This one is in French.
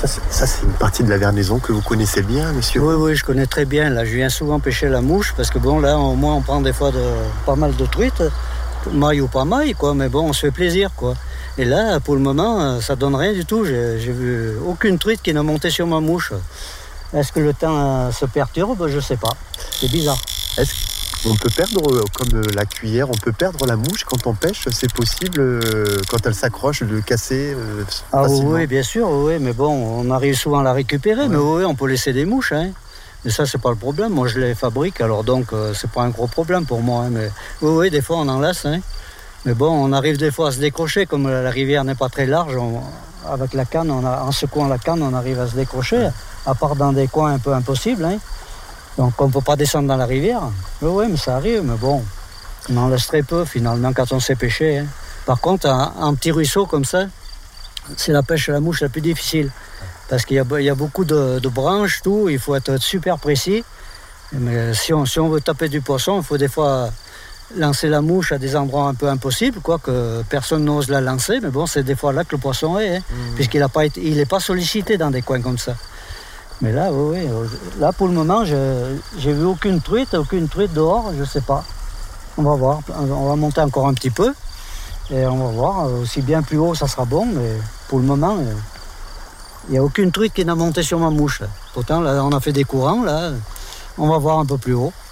c'est une partie de la Vernaison que vous connaissez bien, monsieur? Oui, je connais très bien. Là, je viens souvent pêcher la mouche parce que bon, là, au moins, on prend des fois pas mal de truites, maille ou pas maille, quoi. Mais bon, on se fait plaisir, quoi. Et là, pour le moment, ça donne rien du tout. J'ai vu aucune truite qui n'a monté sur ma mouche. Est-ce que le temps se perturbe? Je sais pas. C'est bizarre. Est-ce qu'on peut perdre, comme la cuillère, on peut perdre la mouche quand on pêche? C'est possible, quand elle s'accroche, de casser facilement? Oui, bien sûr, oui. Mais bon, on arrive souvent à la récupérer. Ouais. Mais oui, on peut laisser des mouches, hein. Mais ça, c'est pas le problème. Moi, je les fabrique, alors donc, c'est pas un gros problème pour moi, hein. Mais oui, des fois, on en laisse, hein. Mais bon, on arrive des fois à se décrocher, comme la rivière n'est pas très large, avec la canne, en secouant la canne, on arrive à se décrocher, à part dans des coins un peu impossibles, hein. Donc on ne peut pas descendre dans la rivière. Oui, mais ça arrive, mais bon, on en laisse très peu finalement quand on sait pêcher, hein. Par contre, un petit ruisseau comme ça, c'est la pêche à la mouche la plus difficile. Parce qu'il y a beaucoup de branches, tout, il faut être super précis. Mais si on veut taper du poisson, il faut des fois lancer la mouche à des endroits un peu impossibles, quoi, que personne n'ose la lancer, mais bon, c'est des fois là que le poisson est, hein, puisqu'il n'est pas sollicité dans des coins comme ça. Mais là, oui, là pour le moment, j'ai vu aucune truite dehors, je sais pas. On va voir, on va monter encore un petit peu, et on va voir, aussi bien plus haut, ça sera bon, mais pour le moment, il n'y a aucune truite qui n'a monté sur ma mouche. Pourtant, là, on a fait des courants, là, on va voir un peu plus haut.